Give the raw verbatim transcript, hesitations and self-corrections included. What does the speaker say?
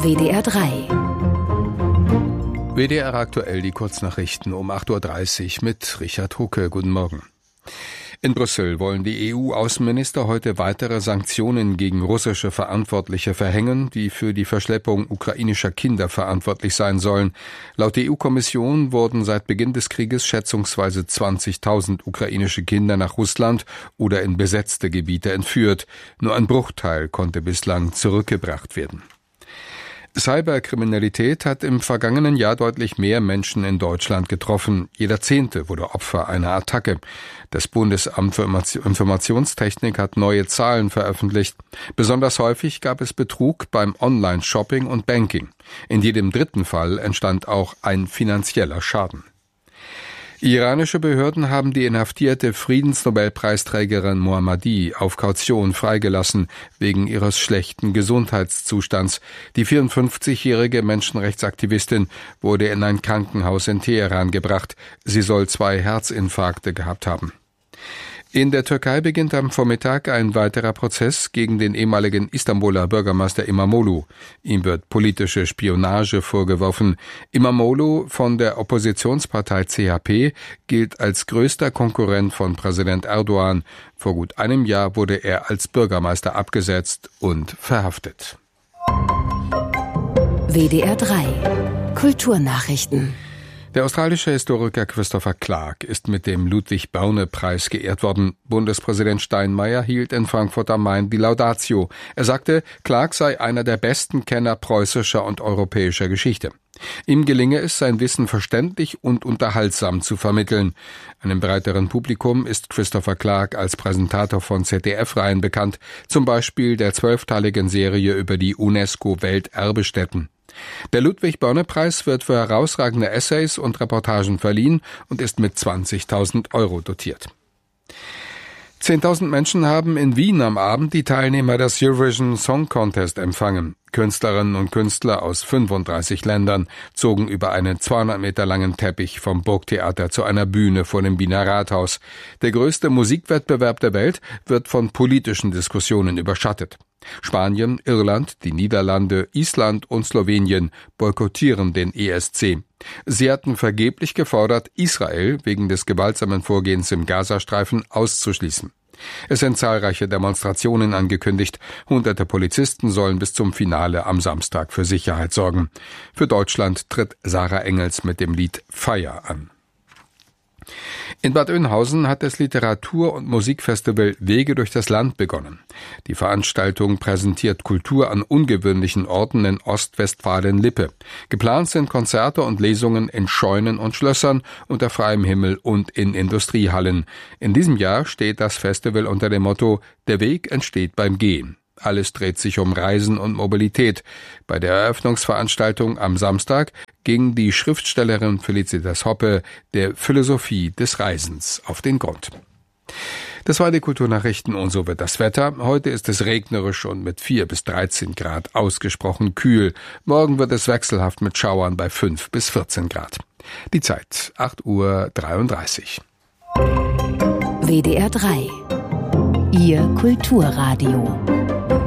W D R drei. W D R aktuell, die Kurznachrichten um acht Uhr dreißig mit Richard Hucke. Guten Morgen. In Brüssel wollen die E U-Außenminister heute weitere Sanktionen gegen russische Verantwortliche verhängen, die für die Verschleppung ukrainischer Kinder verantwortlich sein sollen. Laut der E U-Kommission wurden seit Beginn des Krieges schätzungsweise zwanzigtausend ukrainische Kinder nach Russland oder in besetzte Gebiete entführt. Nur ein Bruchteil konnte bislang zurückgebracht werden. Cyberkriminalität hat im vergangenen Jahr deutlich mehr Menschen in Deutschland getroffen. Jeder Zehnte wurde Opfer einer Attacke. Das Bundesamt für Informationstechnik hat neue Zahlen veröffentlicht. Besonders häufig gab es Betrug beim Online-Shopping und Banking. In jedem dritten Fall entstand auch ein finanzieller Schaden. Iranische Behörden haben die inhaftierte Friedensnobelpreisträgerin Mohammadi auf Kaution freigelassen, wegen ihres schlechten Gesundheitszustands. Die vierundfünfzigjährige Menschenrechtsaktivistin wurde in ein Krankenhaus in Teheran gebracht. Sie soll zwei Herzinfarkte gehabt haben. In der Türkei beginnt am Vormittag ein weiterer Prozess gegen den ehemaligen Istanbuler Bürgermeister İmamoğlu. Ihm wird politische Spionage vorgeworfen. İmamoğlu von der Oppositionspartei C H P gilt als größter Konkurrent von Präsident Erdogan. Vor gut einem Jahr wurde er als Bürgermeister abgesetzt und verhaftet. W D R drei. Kulturnachrichten. Der australische Historiker Christopher Clark ist mit dem Ludwig-Börne-Preis geehrt worden. Bundespräsident Steinmeier hielt in Frankfurt am Main die Laudatio. Er sagte, Clark sei einer der besten Kenner preußischer und europäischer Geschichte. Ihm gelinge es, sein Wissen verständlich und unterhaltsam zu vermitteln. Einem breiteren Publikum ist Christopher Clark als Präsentator von Z D F-Reihen bekannt, zum Beispiel der zwölfteiligen Serie über die UNESCO-Welterbestätten. Der Ludwig-Börne-Preis wird für herausragende Essays und Reportagen verliehen und ist mit zwanzigtausend Euro dotiert. Zehntausend Menschen haben in Wien am Abend die Teilnehmer des Eurovision Song Contest empfangen. Künstlerinnen und Künstler aus fünfunddreißig Ländern zogen über einen zweihundert Meter langen Teppich vom Burgtheater zu einer Bühne vor dem Wiener Rathaus. Der größte Musikwettbewerb der Welt wird von politischen Diskussionen überschattet. Spanien, Irland, die Niederlande, Island und Slowenien boykottieren den E S C. Sie hatten vergeblich gefordert, Israel wegen des gewaltsamen Vorgehens im Gazastreifen auszuschließen. Es sind zahlreiche Demonstrationen angekündigt. Hunderte Polizisten sollen bis zum Finale am Samstag für Sicherheit sorgen. Für Deutschland tritt Sarah Engels mit dem Lied Feier an. In Bad Oeynhausen hat das Literatur- und Musikfestival Wege durch das Land begonnen. Die Veranstaltung präsentiert Kultur an ungewöhnlichen Orten in Ostwestfalen-Lippe. Geplant sind Konzerte und Lesungen in Scheunen und Schlössern, unter freiem Himmel und in Industriehallen. In diesem Jahr steht das Festival unter dem Motto »Der Weg entsteht beim Gehen«. Alles dreht sich um Reisen und Mobilität. Bei der Eröffnungsveranstaltung am Samstag ging die Schriftstellerin Felicitas Hoppe der Philosophie des Reisens auf den Grund. Das waren die Kulturnachrichten und so wird das Wetter. Heute ist es regnerisch und mit vier bis dreizehn Grad ausgesprochen kühl. Morgen wird es wechselhaft mit Schauern bei fünf bis vierzehn Grad. Die Zeit acht Uhr dreiunddreißig. W D R drei. Ihr Kulturradio.